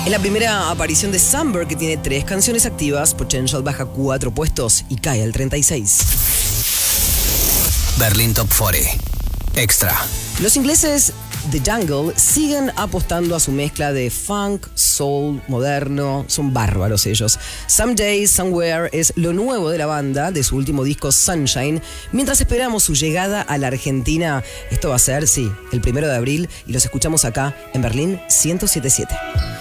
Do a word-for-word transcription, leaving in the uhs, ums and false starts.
Es la primera aparición de Sunburn, que tiene tres canciones activas. Potential baja cuatro puestos y cae al treinta y seis. Berlín Top cuarenta. Extra. Los ingleses The Jungle siguen apostando a su mezcla de funk, soul, moderno. Son bárbaros ellos. Someday, Somewhere es lo nuevo de la banda, de su último disco Sunshine. Mientras esperamos su llegada a la Argentina, esto va a ser, sí, el primero de abril, y los escuchamos acá en Berlín ciento siete punto siete.